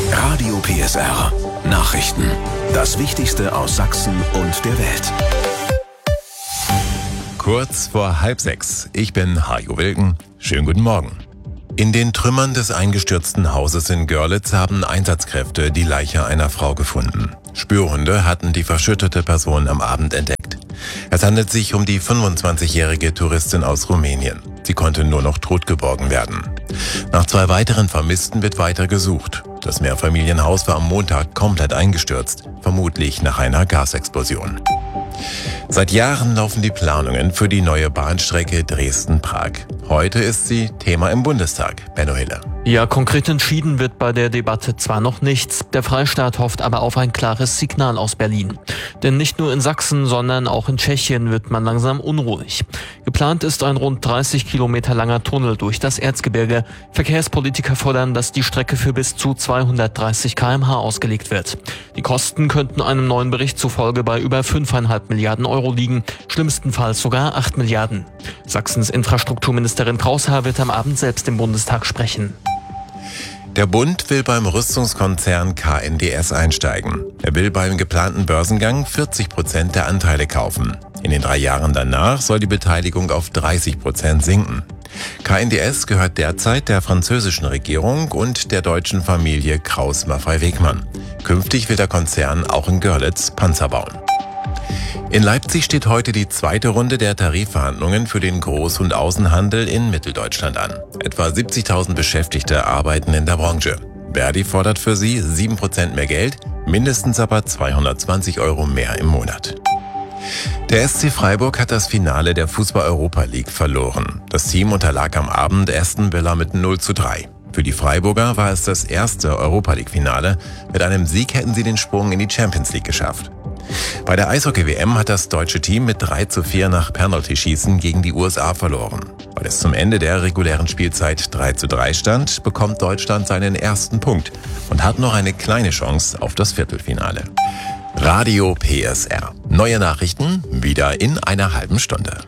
Radio PSR. Nachrichten. Das Wichtigste aus Sachsen und der Welt. Kurz vor 5:30. Ich bin Hajo Wilken. Schönen guten Morgen. In den Trümmern des eingestürzten Hauses in Görlitz haben Einsatzkräfte die Leiche einer Frau gefunden. Spürhunde hatten die verschüttete Person am Abend entdeckt. Es handelt sich um die 25-jährige Touristin aus Rumänien. Sie konnte nur noch tot geborgen werden. Nach 2 weiteren Vermissten wird weiter gesucht. Das Mehrfamilienhaus war am Montag komplett eingestürzt, vermutlich nach einer Gasexplosion. Seit Jahren laufen die Planungen für die neue Bahnstrecke Dresden-Prag. Heute ist sie Thema im Bundestag. Benno Hille. Ja, konkret entschieden wird bei der Debatte zwar noch nichts, der Freistaat hofft aber auf ein klares Signal aus Berlin. Denn nicht nur in Sachsen, sondern auch in Tschechien wird man langsam unruhig. Geplant ist ein rund 30 Kilometer langer Tunnel durch das Erzgebirge. Verkehrspolitiker fordern, dass die Strecke für bis zu 230 km/h ausgelegt wird. Die Kosten könnten einem neuen Bericht zufolge bei über 5,5 Milliarden Euro liegen, schlimmstenfalls sogar 8 Milliarden. Sachsens Infrastrukturministerin Kraushaar wird am Abend selbst im Bundestag sprechen. Der Bund will beim Rüstungskonzern KNDS einsteigen. Er will beim geplanten Börsengang 40% der Anteile kaufen. In den 3 Jahren danach soll die Beteiligung auf 30% sinken. KNDS gehört derzeit der französischen Regierung und der deutschen Familie Krauss-Maffei-Wegmann. Künftig will der Konzern auch in Görlitz Panzer bauen. In Leipzig steht heute die 2. Runde der Tarifverhandlungen für den Groß- und Außenhandel in Mitteldeutschland an. Etwa 70.000 Beschäftigte arbeiten in der Branche. Verdi fordert für sie 7% mehr Geld, mindestens aber 220 € mehr im Monat. Der SC Freiburg hat das Finale der Fußball-Europa League verloren. Das Team unterlag am Abend Aston Villa mit 0:3. Für die Freiburger war es das erste Europa-League-Finale. Mit einem Sieg hätten sie den Sprung in die Champions League geschafft. Bei der Eishockey-WM hat das deutsche Team mit 3:4 nach Penaltyschießen gegen die USA verloren. Weil es zum Ende der regulären Spielzeit 3:3 stand, bekommt Deutschland seinen ersten Punkt und hat noch eine kleine Chance auf das Viertelfinale. Radio PSR. Neue Nachrichten wieder in einer halben Stunde.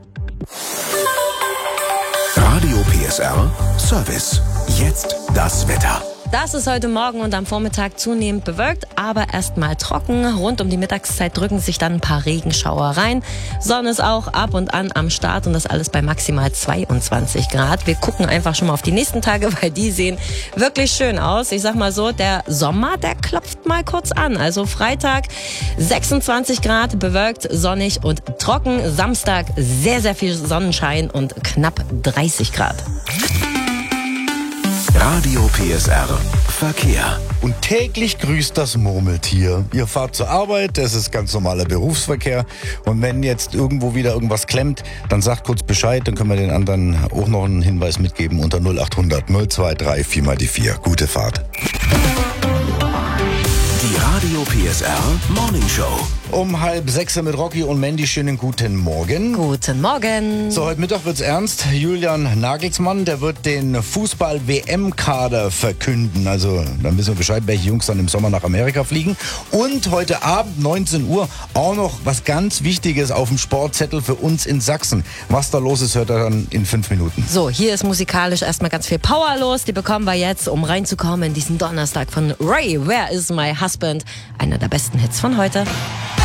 Radio PSR Service. Jetzt das Wetter. Das ist heute Morgen und am Vormittag zunehmend bewölkt, aber erstmal trocken. Rund um die Mittagszeit drücken sich dann ein paar Regenschauer rein. Sonne ist auch ab und an am Start und das alles bei maximal 22 Grad. Wir gucken einfach schon mal auf die nächsten Tage, weil die sehen wirklich schön aus. Ich sag mal so, der Sommer, der klopft mal kurz an. Also Freitag 26 Grad, bewölkt, sonnig und trocken. Samstag sehr, sehr viel Sonnenschein und knapp 30 Grad. Radio PSR Verkehr. Und täglich grüßt das Murmeltier. Ihr fahrt zur Arbeit, das ist ganz normaler Berufsverkehr. Und wenn jetzt irgendwo wieder irgendwas klemmt, dann sagt kurz Bescheid, dann können wir den anderen auch noch einen Hinweis mitgeben unter 0800 023 4 mal die 4. Gute Fahrt. Die Radio PSR Morning Show. Um 5:30 mit Rocky und Mandy. Schönen guten Morgen. Guten Morgen. So, heute Mittag wird's ernst. Julian Nagelsmann, der wird den Fußball-WM-Kader verkünden. Also, dann wissen wir Bescheid, welche Jungs dann im Sommer nach Amerika fliegen. Und heute Abend, 19 Uhr, auch noch was ganz Wichtiges auf dem Sportzettel für uns in Sachsen. Was da los ist, hört er dann in 5 Minuten. So, hier ist musikalisch erstmal ganz viel Power los. Die bekommen wir jetzt, um reinzukommen in diesen Donnerstag von Ray, Where is my husband? Einer der besten Hits von heute.